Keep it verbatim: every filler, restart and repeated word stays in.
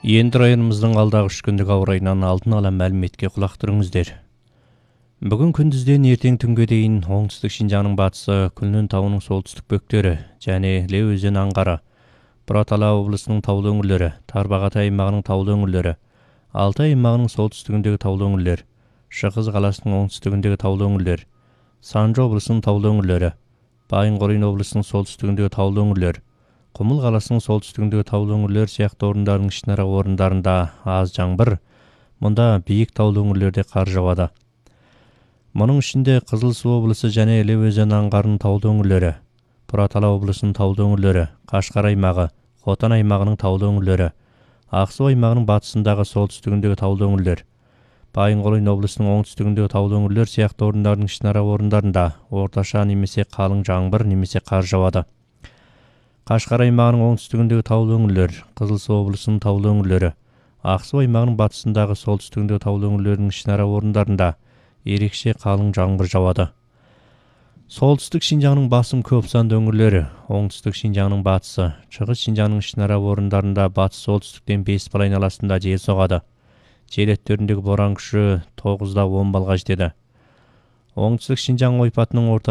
Енді районымыздың алдағы үш күндік ауа райынан алдын ала мәліметке құлақ түріңіздер. Бүгін күндізден ертең түнге дейін оңтүстік Шинжаңның батысы, Күлнін тауының солтүстік бөктері және Іле өзені аңғары, Бұратала облысының таулы өңірлері, Тарбағатай аймағының таулы өңірлері, Алтай аймағының солтүстігіндегі таулы өңірлер, Шығыс қаласының оңтүстігіндегі таулы өңірлер, Санжы облысының таулы өңірлері, Байынқорин облысының солтүстігіндегі таулы өңірлер, Құмыл қаласының солтүстігіндегі таулы өңірлер сияқты орындардың ішінара орындарында аз жаңбыр, мұнда биік таулы өңірлерде қар жауады. Мұның ішінде Қызылсу облысы және Іле өзені аңғарының таулы өңірлері, Бұратала облысының таулы өңірлері, Қашқар аймағы, Хотан аймағының таулы өңірлері, Ақсу аймағының батысындағы солтүстігіндегі таулы өңірлер, Байынқорин облысының оңтүстігіндегі таулы өңірлер сияқты орындардың ішінара орындарында орташа немесе қалың жаңбыр немесе қар жауады. Қашқар аймағының оңтүстігіндегі таулы өңірлер, Қызылсу облысының таулы өңірлері, Ақсу аймағының батысындағы солтүстігіндегі таулы өңірлердің ішінара орындарында ерекше қалың жаңбыр жауады. Солтүстік Шинжаңның басым көп санды өңірлері, оңтүстік Шинжаңның батысы, шығыс Шинжаңның ішінара орындарында батыс солтүстіктен бес бал айналасында жел соғады. Жел өттеріндегі боран күші тоғызда он балға жетеді. Оңтүстік Шинжаң ойпатының орта